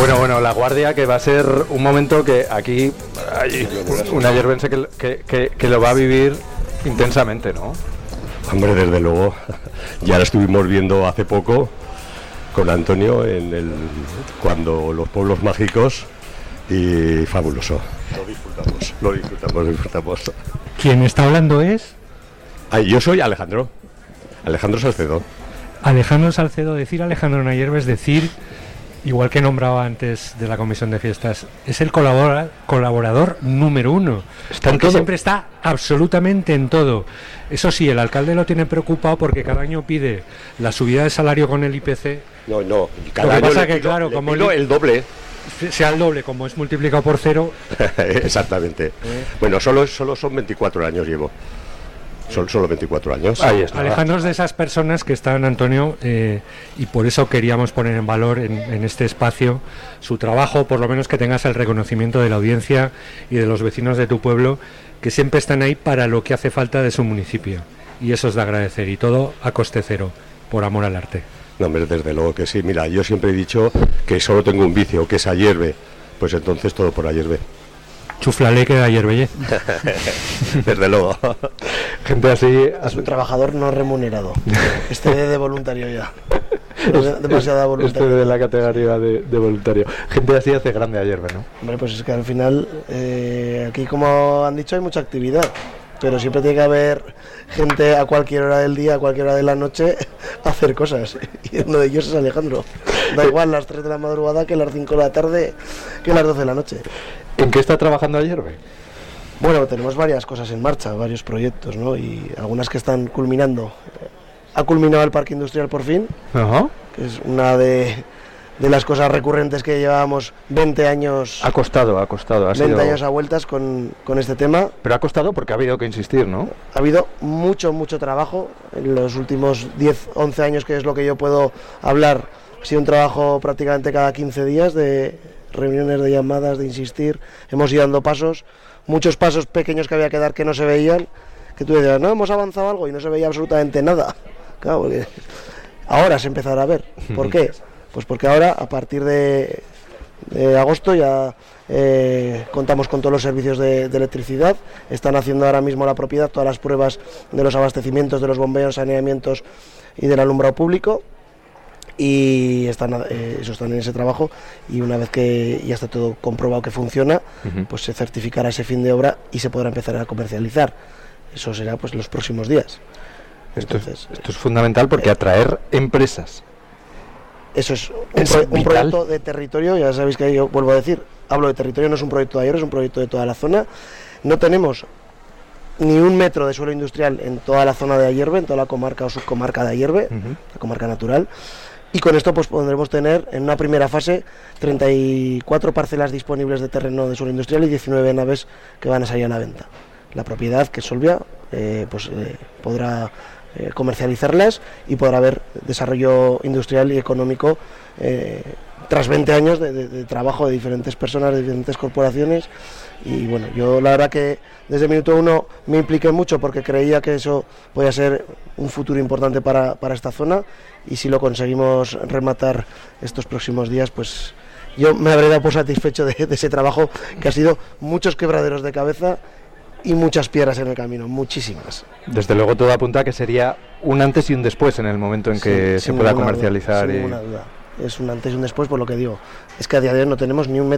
Bueno, La Guardia, que va a ser un momento que aquí hay un ayerbense que lo va a vivir intensamente, ¿no? Hombre, desde luego, ya lo estuvimos viendo hace poco con Antonio cuando los pueblos mágicos, y fabuloso. Lo disfrutamos. ¿Quién está hablando es? Yo soy Alejandro Salcedo. Alejandro Salcedo. Decir Alejandro Nayerbe es decir, igual que nombraba antes de la comisión de fiestas, es el colaborador número 1. Está en porque todo. Siempre está absolutamente en todo. Eso sí, el alcalde lo tiene preocupado porque cada año pide la subida de salario con el IPC. No, cada Lo que año pasa le que, pido, claro, le como pido el doble. sea el doble, como es multiplicado por 0. Exactamente. Bueno, solo son 24 años llevo. Son solo 24 años. Ahí está. Alejandro es de esas personas que están, Antonio, y por eso queríamos poner en valor en este espacio su trabajo, por lo menos que tengas el reconocimiento de la audiencia y de los vecinos de tu pueblo, que siempre están ahí para lo que hace falta de su municipio. Y eso es de agradecer, y todo a coste cero, por amor al arte. No, hombre, desde luego que sí. Mira, yo siempre he dicho que solo tengo un vicio, que es Ayerbe. Pues entonces todo por Ayerbe. Chuflale que de ayer, belle. Desde luego. Gente así... Es un trabajador no remunerado. De voluntario ya. Demasiada voluntario. De la categoría de voluntario. Gente así hace grande Ayerbe, ¿no? Hombre, pues es que al final, aquí como han dicho, hay mucha actividad. Pero siempre tiene que haber gente a cualquier hora del día, a cualquier hora de la noche, a hacer cosas. Y uno de ellos es Alejandro. Da igual las 3 de la madrugada que las 5 de la tarde, que las 12 de la noche. ¿En qué está trabajando Ayerbe? Bueno, tenemos varias cosas en marcha, varios proyectos, ¿no? Y algunas que están culminando. Ha culminado el parque industrial por fin, Ajá. que es una de las cosas recurrentes que llevábamos 20 años. Ha costado. 20 años a vueltas con este tema. Pero ha costado porque ha habido que insistir, ¿no? Ha habido mucho trabajo en los últimos 10, 11 años, que es lo que yo puedo hablar. Ha sido un trabajo prácticamente cada 15 días de reuniones, de llamadas, de insistir. Hemos ido dando pasos, muchos pasos pequeños que había que dar que no se veían, que tú decías, no, hemos avanzado algo, y no se veía absolutamente nada. Claro, porque ahora se empezará a ver. ¿Por qué? Pues porque ahora, a partir de agosto, ya contamos con todos los servicios de electricidad. Están haciendo ahora mismo la propiedad todas las pruebas de los abastecimientos, de los bombeos, saneamientos y del alumbrado público. Y están en ese trabajo, y una vez que ya está todo comprobado que funciona, pues se certificará ese fin de obra y se podrá empezar a comercializar. Eso será pues los próximos días. Esto es fundamental porque atraer empresas. Eso es un vital. proyecto de territorio. Ya sabéis que yo vuelvo a decir, hablo de territorio, no es un proyecto de Ayerbe, es un proyecto de toda la zona. No tenemos ni un metro de suelo industrial en toda la zona de Ayerbe, en toda la comarca o subcomarca de Ayerbe, la comarca natural. Y con esto pues podremos tener en una primera fase 34 parcelas disponibles de terreno de suelo industrial y 19 naves que van a salir a la venta. La propiedad, que es Solvia, podrá comercializarlas y podrá haber desarrollo industrial y económico tras 20 años de trabajo de diferentes personas, de diferentes corporaciones. Y bueno, yo la verdad que desde el minuto 1 me impliqué mucho porque creía que eso podía ser un futuro importante para esta zona, y si lo conseguimos rematar estos próximos días, pues yo me habré dado por satisfecho de ese trabajo, que ha sido muchos quebraderos de cabeza y muchas piedras en el camino, muchísimas. Desde luego todo apunta a que sería un antes y un después en el momento en que se pueda comercializar. Sin ninguna duda. Es un antes y un después, por lo que digo. Es que a día de hoy no tenemos ni un